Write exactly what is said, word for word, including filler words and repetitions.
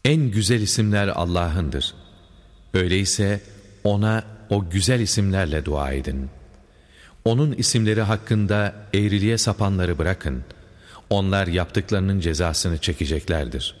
En güzel isimler Allah'ındır. Öyleyse ona o güzel isimlerle dua edin. Onun isimleri hakkında eğriliğe sapanları bırakın. Onlar yaptıklarının cezasını çekeceklerdir.